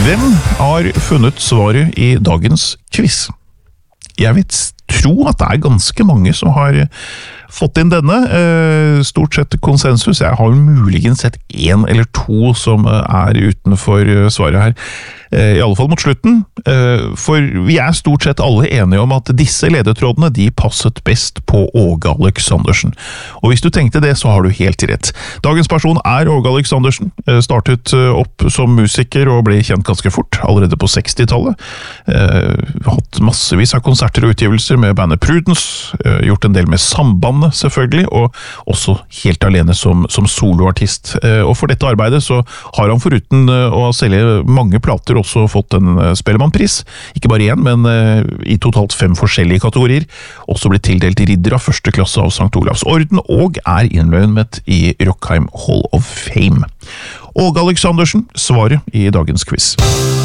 Hvem har funnet svaret i dagens quiz? Jeg vil tro at det ganske mange som har fått inn denne, stort sett konsensus. Jeg har muligens sett en eller to som utenfor svaret her, i alle fall mot slutten, for vi stort sett alle enige om at disse ledetrådene de passet best på Åge Aleksandersen. Og hvis du tenkte det, så har du helt rett. Dagens person Åge Aleksandersen, startet opp som musiker og ble kjent ganske fort, allerede på 60-tallet. Hatt massevis av konserter og utgivelser med bandet Prudence, gjort en del med Sambandet selvfølgelig, og også helt alene som soloartist. Og for dette arbeidet så har han foruten å selge mange plater også fått en Spellemannpris, ikke bare én, men i totalt 5 forskjellige kategorier, også blitt tildelt ridder av første klasse av St. Olavs Orden, og innlemmet i Rockheim Hall of Fame. Åge Aleksandersen, svaret i dagens quiz.